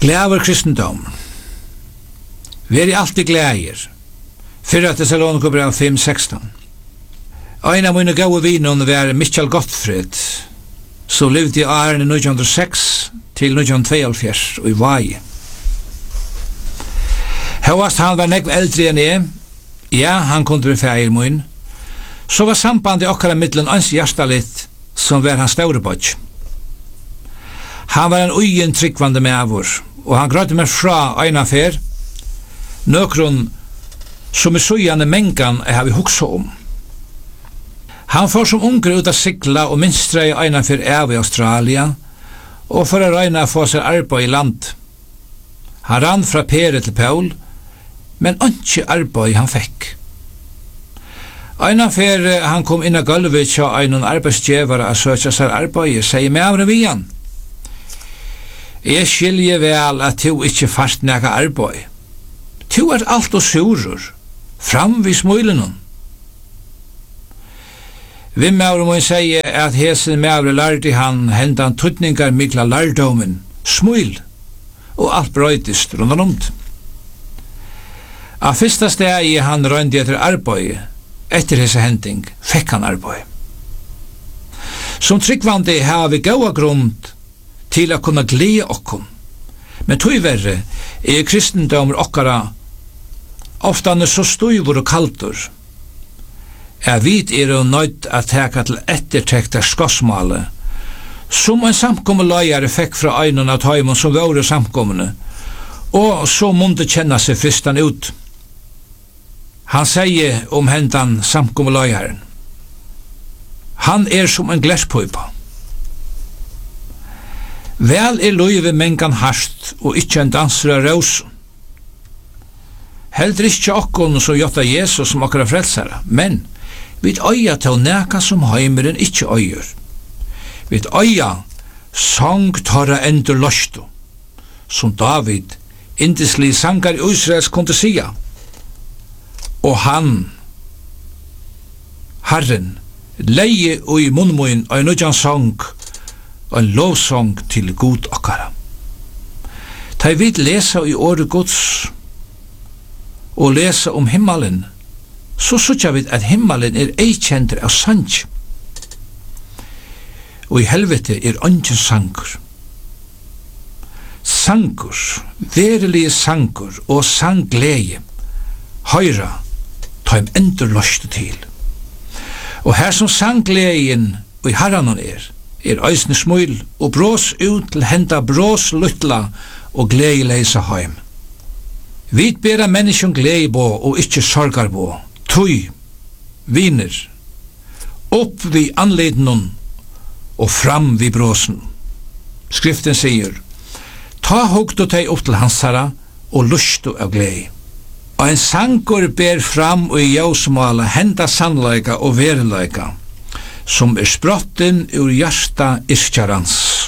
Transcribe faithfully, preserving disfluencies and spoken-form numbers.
Glæver kristendom. Veri alltid glægir. Fyrra Thessalonikerbrev fem sekstan. Ein av mine gode vinon var Michael Gottfried, som levde i årene nitton oh seks til nitton tveoghálvfjerds og i Vai. Høvast han var nekv eldre enn jeg, ja, han kunne være feir min, så var sambandet okkara middelen ans hjertalit som var hans staurebodj. Han var en ugen tryggvande mevor, og han grødde meg fra øyna fer, nøkron som i sujane mengan jeg har vi huksa om. Han får som unger ut av sigla og minstra i øyna fer av i Australia, og for å røyna få seg arbeid i land. Han rann fra Pere til Paul, men ikke arbeid han fikk. Øyna fer han kom inn av gulvet til øyna arbeidsgjevare og søkja seg arbeid, sier med av vi han. Jeg skiljer vel at du ikke fast nega arbeid. Du er alt og surur, fram vid smuilenun. Vi maur må sige at hesen maur lærte han hendan tutningar mikla lærdomen, smuil, og alt brøytist rundt rundt. Av fyrsta steg han røyndi etter arbeid, etter hese hending, fekk han arbeid. Som tryggvandi har vi gaua grunn til å kunne glede okkom, men tøyverre er kristendommer okkara ofta er så støyvor og kaldur. Jeg vet er jo nøyt at teka til ettertekta skosmale, som en samkommeløyere fikk fra øynene av tøymon som våre samkommene, og så måtte kjenne seg fristan ut. Han sier om hendan samkommeløyeren: han er som en glasspøypa. Vel er løyve mengan harst, og ikkje en danser av råsen. Heldre ikkje okkon som jotta Jesus som okkara frelsara, men vi øya til neka som heimeren ikkje øyer. Vi øya sang tarra endur lostu, som David, indisli sangar i Israels kunde sia. Og han, Herren, leie og i munnmoin og en udjan sang, og en lovsang til god okkara. Ta vid lesa i året Guds, og lesa om himmelen, så sutja vi at himmelen er eikjenter av sang. Og i helvete er ongen sangur. Sangur, verelige sangur og sanggleie, høyra, ta im endur løstu til. Og her som sanggleien og i herranon er, er øysne smuil og brås ut til henda brås luttla og glei leisa heim. Vi bera menneskjon glei bo og ikkje sorgar bo, tui, viner, opp vi anlednon og fram vi bråsen. Skriften sier: ta hogto teg opp til hansara og lustu av glei. Og en sangur ber fram og i jausmala henda sannleika og verileika, som er sprotten ur hjärsta iskjarans.